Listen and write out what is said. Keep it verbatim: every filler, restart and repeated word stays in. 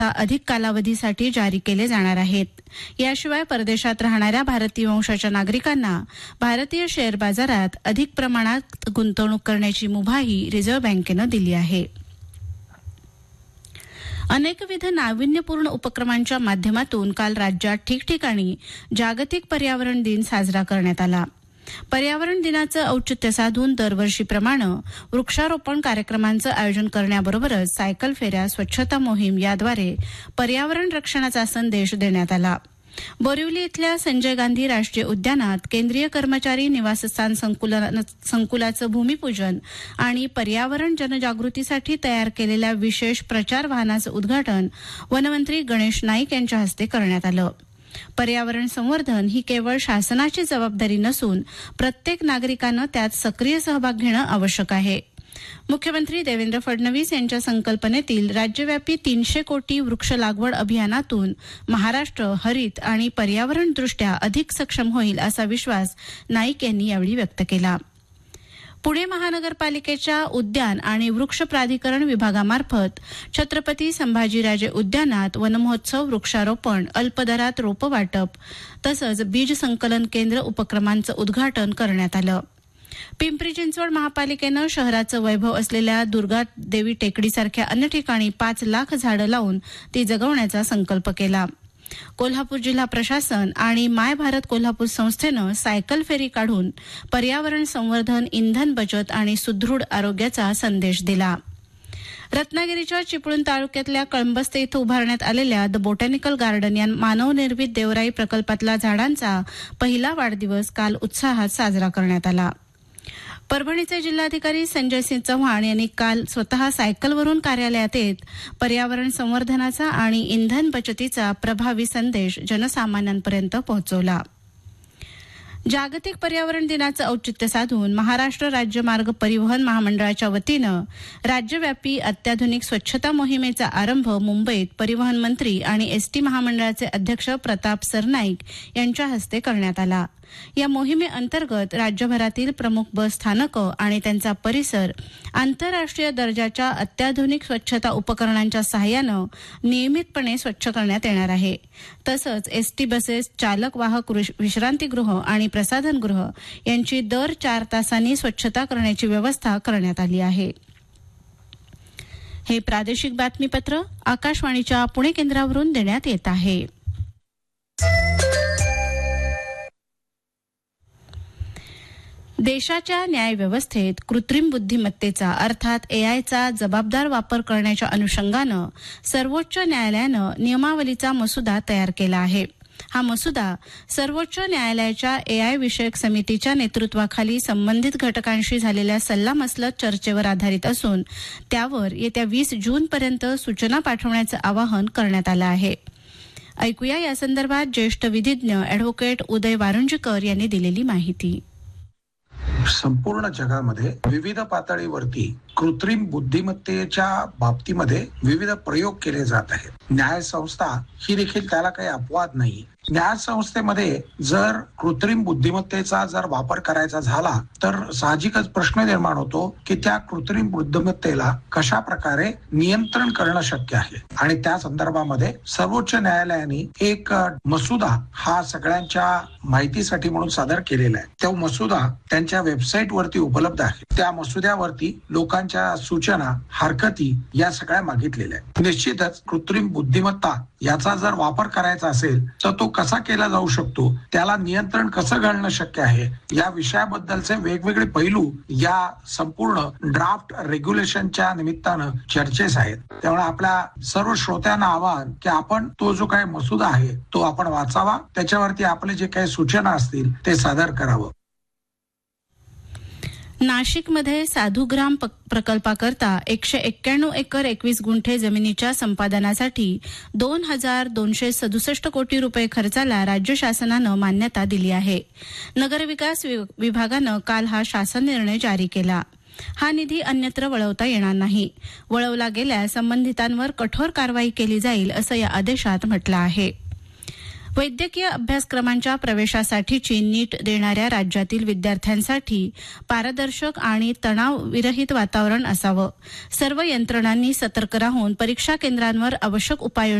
अधिक कालावधीसाठी जारी केले जाणार आहेत. याशिवाय परदेशात राहणाऱ्या भारतीय वंशाच्या नागरिकांना भारतीय शेअर बाजारात अधिक प्रमाणात गुंतवणूक करण्याची मुभाही रिझर्व्ह बँकेनं दिली आहे. अनेकविध नाविन्यपूर्ण उपक्रमांच्या माध्यमातून काल राज्यात ठिकठिकाणी जागतिक पर्यावरण दिन साजरा करण्यात आला. पर्यावरण दिनाचं औचित्य साधून दरवर्षीप्रमाणे वृक्षारोपण कार्यक्रमांचं आयोजन करण्याबरोबरच सायकल फेऱ्या, स्वच्छता मोहीम याद्वारे पर्यावरण रक्षणाचा संदेश देण्यात आला. बोरिवली इथल्या संजय गांधी राष्ट्रीय उद्यानात केंद्रीय कर्मचारी निवासस्थान संकुलाचं भूमिपूजन आणि पर्यावरण जनजागृतीसाठी तयार केलेल्या विशेष प्रचार वाहनाचं उद्घाटन वनमंत्री गणेश नाईक यांच्या हस्ते करण्यात आलं. पर्यावरण संवर्धन ही केवळ शासनाची जबाबदारी नसून प्रत्येक नागरिकानं त्यात सक्रिय सहभाग घेणं आवश्यक आहे. मुख्यमंत्री देवेंद्र फडणवीस यांच्या संकल्पनेतील राज्यव्यापी तीनशे कोटी वृक्ष लागवड अभियानातून महाराष्ट्र हरित आणि पर्यावरणदृष्ट्या अधिक सक्षम होईल असा विश्वास नाईक यांनी यावेळी व्यक्त केला. पुणे महानगरपालिकेच्या उद्यान आणि वृक्ष प्राधिकरण विभागामार्फत छत्रपती संभाजीराजे उद्यानात वनमहोत्सव, वृक्षारोपण, अल्पदरात रोपं वाटप तसंच बीज संकलन केंद्र उपक्रमांचं उद्घाटन करण्यात आलं. पिंपरी चिंचवड महापालिकेनं शहराचं वैभव असलेल्या दुर्गा देवी टेकडीसारख्या अन्य ठिकाणी पाच लाख झाडं लावून ती जगवण्याचा संकल्प केला. कोल्हापूर जिल्हा प्रशासन आणि माय भारत कोल्हापूर संस्थेनं सायकल फेरी काढून पर्यावरण संवर्धन, इंधन बचत आणि सुदृढ आरोग्याचा संदेश दिला. रत्नागिरीच्या चिपळूण तालुक्यातल्या कळंबस्ते इथं उभारण्यात आलेल्या द बोटॅनिकल गार्डन या मानवनिर्मित देवराई प्रकल्पातला झाडांचा पहिला वाढदिवस काल उत्साहात साजरा करण्यात आला. परभणीचे जिल्हाधिकारी संजय सिंह चव्हाण यांनी काल स्वतः सायकलवरून कार्यालयात येत पर्यावरण संवर्धनाचा आणि इंधन बचतीचा प्रभावी संदेश जनसामान्यांपर्यंत पोहोचवला. जागतिक पर्यावरण दिनाचं औचित्य साधून महाराष्ट्र राज्य मार्ग परिवहन महामंडळाच्या वतीनं राज्यव्यापी अत्याधुनिक स्वच्छता मोहिमेचा आरंभ मुंबईत परिवहन मंत्री आणि एसटी महामंडळाचे अध्यक्ष प्रताप सरनाईक यांच्या हस्ते करण्यात आला. या मोहिमेअंतर्गत राज्यभरातील प्रमुख बस स्थानकं आणि त्यांचा परिसर आंतरराष्ट्रीय दर्जाच्या अत्याधुनिक स्वच्छता उपकरणांच्या सहाय्यानं नियमितपणे स्वच्छ करण्यात येणार आहे. तसंच एसटी बसेस, चालक वाहक विश्रांतीगृह आणि प्रसाधनगृह यांची दर चार तासांनी स्वच्छता करण्याची व्यवस्था करण्यात आली आहे. हे प्रादेशिक बातमीपत्र आकाशवाणीच्या पुणे केंद्रावरून देण्यात येत आहे. देशाच्या न्यायव्यवस्थेत कृत्रिम बुद्धिमत्तेचा अर्थात एआयचा जबाबदार वापर करण्याच्या अनुषंगानं सर्वोच्च न्यायालयानं नियमावलीचा मसुदा तयार केला आहे. हा मसुदा सर्वोच्च न्यायालयाच्या एआय विषयक समितीच्या नेतृत्वाखाली संबंधित घटकांशी झालेल्या सल्लामसलत चर्चेवर आधारित असून त्यावर येत्या वीस जूनपर्यंत सूचना पाठवण्याचं आवाहन करण्यात आलं आहे. ऐकूया यासंदर्भात ज्येष्ठ विधिज्ञ अॅडव्होकेट उदय वारुंजीकर यांनी दिलेली माहिती. संपूर्ण जगामध्ये विविध पातळीवरती कृत्रिम बुद्धिमत्तेच्या बाबतीमध्ये विविध प्रयोग केले जात आहेत. न्याय संस्था ही देखील त्याला काही अपवाद नाही. न्याय संस्थेमध्ये जर कृत्रिम बुद्धिमत्तेचा जर वापर करायचा झाला तर साहजिकच प्रश्न निर्माण होतो की त्या कृत्रिम बुद्धिमत्तेला कशा प्रकारे नियंत्रण करणं शक्य आहे. आणि त्या संदर्भामध्ये सर्वोच्च न्यायालयाने एक मसुदा हा सगळ्यांच्या माहितीसाठी म्हणून सादर केलेला आहे. तो मसुदा त्यांच्या वेबसाईट वरती उपलब्ध आहे. त्या मसुद्यावरती लोकांच्या सूचना, हरकती या सगळ्या मागितलेल्या आहेत. निश्चितच कृत्रिम बुद्धिमत्ता याचा जर वापर करायचा असेल तर तो कसा केला जाऊ शकतो, त्याला नियंत्रण कसं घालणं शक्य आहे, या विषयाबद्दलचे वेगवेगळे पैलू या संपूर्ण ड्राफ्ट रेग्युलेशनच्या निमित्तानं चर्चेस आहेत. त्यामुळे आपल्या सर्व श्रोत्यांना आवाहन की आपण तो जो काही मसुदा आहे तो आपण वाचावा, त्याच्यावरती आपले जे काही सूचना असतील ते सादर करावं. नाशिकमध्ये साधुग्राम प्रकल्पाकरता एकशे एक्क्याण्णव एकर एकवीस गुंठे जमिनीच्या संपादनासाठी दोन हजार दोनशे सदुसष्ट कोटी रुपये खर्चाला राज्य शासनानं मान्यता दिली आहे. नगरविकास विभागानं काल हा शासन निर्णय जारी केला. हा निधी अन्यत्र वळवता येणार नाही. वळवला गेल्यास संबंधितांवर कठोर कारवाई केली जाईल असं या आदेशात म्हटलं आहे. वैद्यकीय अभ्यासक्रमांच्या प्रवेशासाठीची नीट देणाऱ्या राज्यातील विद्यार्थ्यांसाठी पारदर्शक आणि तणावविरहित वातावरण असावं. सर्व यंत्रणांनी सतर्क राहून परीक्षा केंद्रांवर आवश्यक उपाययोजना